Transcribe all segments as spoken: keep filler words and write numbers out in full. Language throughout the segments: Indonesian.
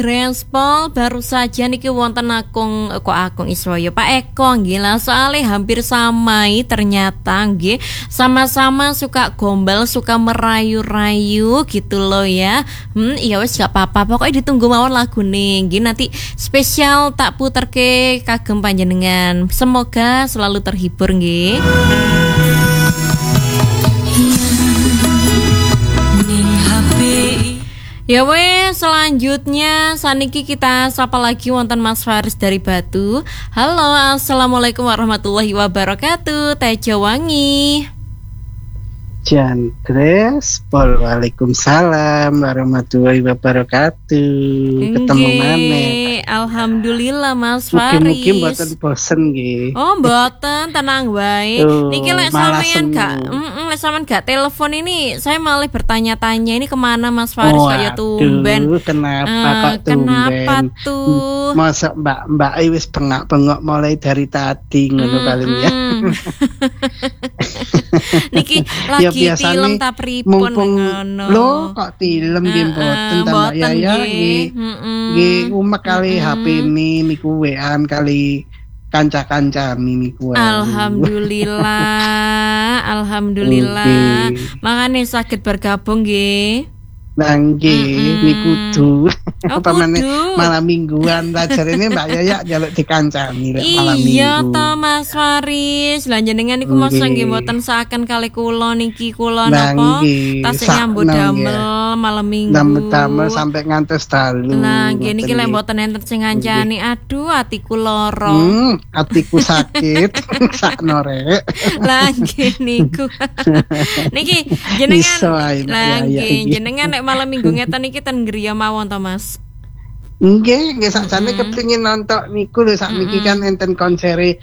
Drespol baru saja niki wonten akung kok akung Isroyo Pak Eko nggih lah soalnya hampir samai ternyata nggih sama-sama suka gombal suka merayu-rayu gitu loh ya. Hmm iya wes gak apa-apa pokoknya ditunggu mawon lagu nih nggih nanti spesial tak puterke kagem panjenengan. Semoga selalu terhibur nggih. Ya weh, selanjutnya saniki kita sapa lagi wonten Mas Faris dari Batu. Halo, assalamualaikum warahmatullahi wabarakatuh. Tejo Wangi. Jandres, waalaikumsalam warahmatullahi wabarakatuh. Ketemu mana? Alhamdulillah Mas Faris. Mungkin mboten bosen nggih. Oh, mboten, tenang wae. Oh, Niki lek sampean gak, heeh, lek sampean gak telepon ini, saya malah bertanya-tanya ini kemana Mas Faris oh, kaya tumben. Kenapa uh, kok tumben? Kenapa tuh? Masa Mbak-mbak wis bengak-bengok mulai dari tadi ngono mm, kali ya. Niki lagi ya, film ta pripun ngono. Lho kok film nggih mboten ta Mbak Yaya nggih. Nggih umek kali H P ini niku W A-an kali kanca-kancane niku. Alhamdulillah, alhamdulillah. Okay. Makane saged bergabung nggih. Nggih niku kudu. Apa oh, malam mingguan ta jarene Mbak Yaya njaluk dikancani lek malam minggu. Iya to Mas Faris, lha jenengan niku mosok nggih mboten saken kali kula niki kula napa tasih nyambut damel malam minggu. Nyambut damel sampai ngantos dalu. Nah, nggih niki lek mboten enten sing ngancani, aduh atiku lara. Hmm, atiku sakit sakno rek. Lah nggih niku. Niki jenengan lah nggih jenengan nek malam minggu ngeten iki ten griya mawon to Mas. Nggih, nggih sakjane mm-hmm. kepengin nonton niku lho sakniki mm-hmm. kan enten konsere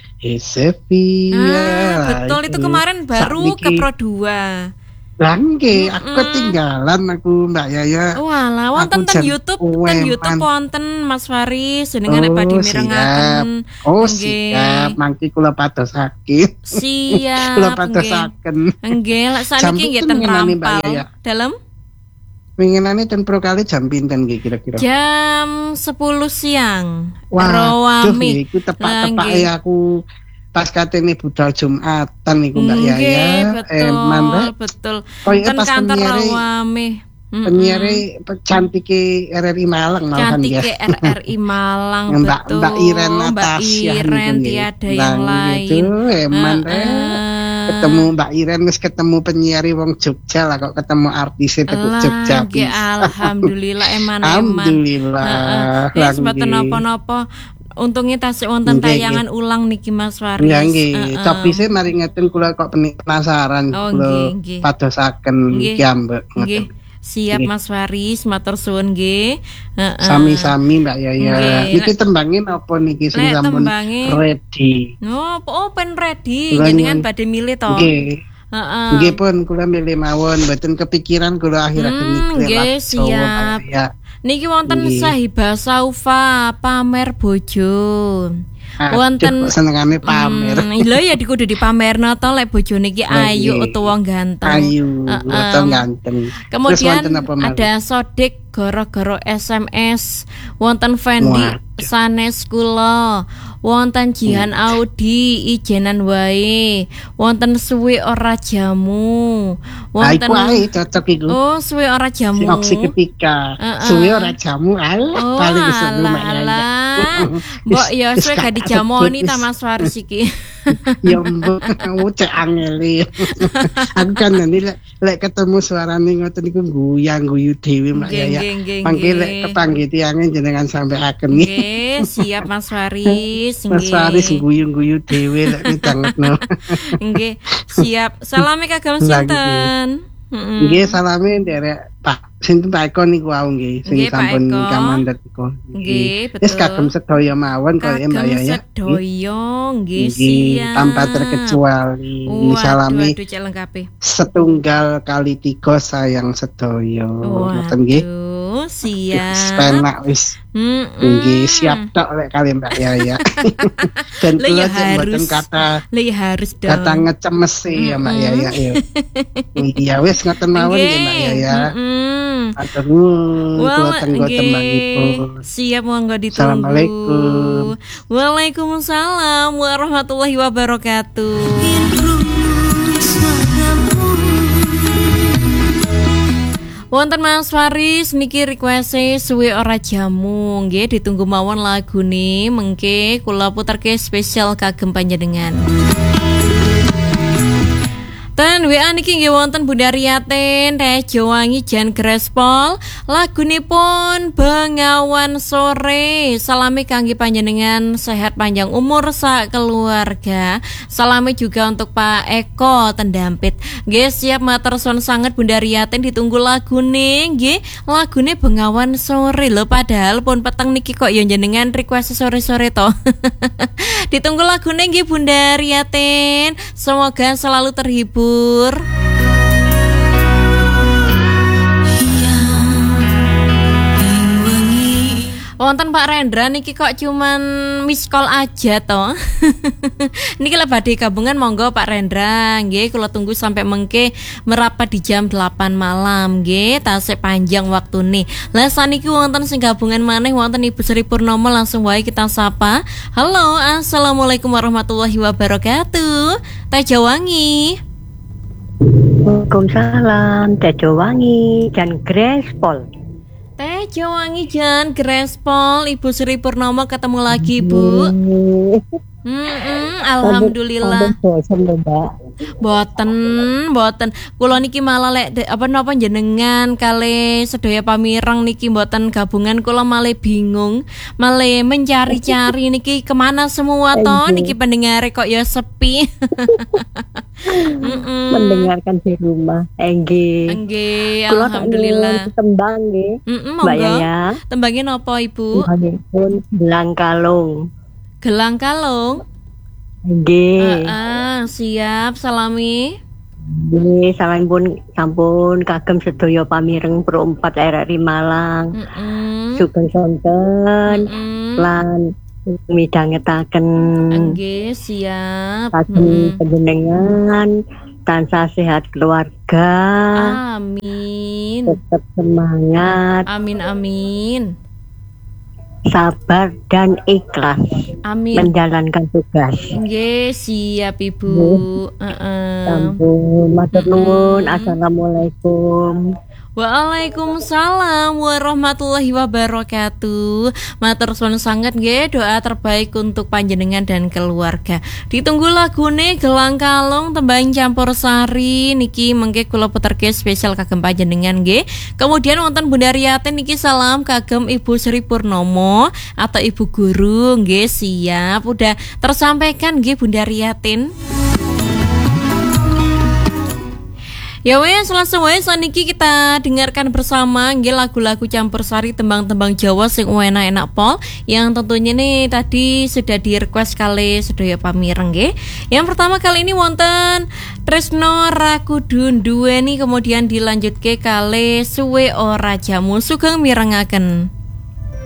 Hesevia. Ah, betul itu, itu kemarin baru sakniki. Ke Pro dua. Lah nggih, aku mm-hmm. ketinggalan aku Mbak Yaya. Walah, wonten ten YouTube, ten YouTube wonten Mas Faris jenengan nek badhe mirengaken. Oh, siap. Mangki kula padosaken. Siap. Kula padosaken. Nggih, lek saniki nggih ten Rampal. Dalam Winginane ten pro kali jam pinten nggih kira-kira? Jam sepuluh siang. Wah, iku tepak-tepake aku pas katene budal Jumatan niku Mbak Yaya. Nggih, betul. Eh, betul. Ten kantor Rawame. Penyiare cantike R R I Malang malahan ya. Cantike R R I Malang Mbak, betul. Mbak Iren Natasha. Mbak Iren tiada yang lain. Itu eman uh, uh, ketemu Mbak Iren wis ketemu penyiari wong Jogja lah kok ketemu artis teko Jogja. Nggih alhamdulillah eman-eman. Alhamdulillah. Wis mboten napa-napa. Untungnya tasik wonten tayangan ulang niki Mas Faris. Ya nggih, tapi saya mari ngeten kula kok penasaran kula padosaken iki ambek ngoten. Siap Mas Faris, matur suwun nggih. Heeh. Sami-sami Mbak Yaya. Iki tembangin apa niki sing sampun ready? Oh, open ready. Jenengan badhe milih to. Nggih. Heeh. Nggih pun kula milih mawon, mboten kepikiran kula akhir-akhir niki. Nggih, siap. Niki wonten Sahibah Saufa pamer bojo. Wonten senengane pamer. Mm, lho ya dikudu dipamerno to lek bojone iki ayu utawa ganteng. Ayu utawa ganteng. Kemudian ada Sodik goro-goro S M S, wonten Fendi sanes kula, wonten Jihan Audi ijenan wae, wonten suwe ora jamu, wonten wae cocok iku. Oh, suwe ora jamu. Opsi ketika uh-uh. suwe ora jamu alah oh, paling seru mak ya. Mbok ya suwe gak dijamoni ta Mas Faris iki. Ya mbok ngucek angel. Aku kan nanti lek lek ketemu suarane ngoten niku guyang guyu dhewe mak ya. Mangke lek kepanggih tiange jenengan sampaiaken. Nggih, siap Mas Faris. Mas Faris guyu-guyu dhewe lek ditangekno. Nggih, siap. Salame kagem sinten? Nggih, salame nderek Pak sinten Pak Eko niku wau nggih sing sampun kamandhet iku. Nggih, betul. Wis kagem sedaya mawon kaya Mbak Yaya. Sedaya nggih siap. Tanpa terkecuali. Salame setunggal kali tiga sayang sedaya. Ngoten nggih. siap. Penak wis. Nggih, siap tok lek kali Mbak Yaya. Dan kula mboten kata le harus dong. Kata ngecemesi ya Mbak Yaya ya. Iya wis ngoten mawon nggih Mbak Yaya. Heeh. Atur nuwun kula tenggo tembangipun. Siap monggo ditunggu. Assalamualaikum. Waalaikumsalam warahmatullahi wabarakatuh. Wonten Mas Faris niki request-e suwe ora jamu nggih ditunggu mawon lagune mengke kula puterke spesial kagem panjenengan. Ten W A niki nggih wonten Bunda Riyatin Rejo Wangi Jan Grespol lagunipun Bengawan Sore. Salami kangge panjenengan sehat panjang umur sak keluarga. Salami juga untuk Pak Eko Tendampit. Nggih siap matur suwun sanget Bunda Riyatin ditunggu lagune nggih lagune Bengawan Sore lho padahal pun peteng niki kok ya jenengan request sore-sore to. Ditunggu lagune nggih Bunda Riyatin. Semoga selalu terhibur. Wonten Pak Rendra niki kok cuman miss call aja toh. Niki lah badhe gabungan monggo Pak Rendra nggih kula tunggu sampai mengke merapat di jam delapan malam nggih tasih panjang waktune. Lah saniki wonten sing gabungan maneh wonten Ibu Sri Purnomo langsung wae kita sapa. Halo, assalamualaikum warahmatullahi wabarakatuh. Tejo Wangi. Waalaikumsalam, Tejo Wangi Jan Grespol. Tejo Wangi Jan Grespol, Ibu Sri Purnomo ketemu lagi Bu. Hmm, alhamdulillah. Boten, boten. Kula niki malah lek apa napa jenengan kali sedaya pamireng niki boten gabungan kula malah bingung, malah mencari-cari niki kemana semua toh niki pendengar kok ya sepi. Mendengarkan di rumah. Enggih. Enggih, alhamdulillah. Tembang nggih. Mbak Yaya. Tembangin apa Ibu? Tembangipun Gelang Kalung. Gelang Kalung. Nggih. Heeh, siap salami. Nggih, sampun sampun kagem sedaya pamireng Pro empat R R I Malang. Heeh. Sugeng sonten lan midhangetaken. Nggih, siap. Kagem panjenengan tansah sehat keluarga. Amin. Tetap semangat. Amin amin. Sabar dan ikhlas. Amin. Menjalankan tugas. Nggih, siap Ibu. Heeh. Sampun matur nuwun. Assalamualaikum. Waalaikumsalam warahmatullahi wabarakatuh. Matur suwun sanget nggih doa terbaik untuk panjenengan dan keluarga. Ditunggu lagune Gelang Kalung tembang campursari niki mengke kula puterke spesial kagem panjenengan nggih. Kemudian wonten Bunda Riyatin niki salam kagem Ibu Sri Purnomo atau Ibu Guru nggih siap udah tersampaikan nggih Bunda Riyatin. Ya wes langsung wes saniki kita dengarkan bersama nggih lagu-lagu campursari tembang-tembang Jawa sing enak-enak pol yang tentunya nih tadi sudah di request kali sedaya pamireng nggih. Yang pertama kali ini wonten Tresno Rakudun duweni kemudian dilanjutke kali Suwe Ora Jamu sugeng mirengaken.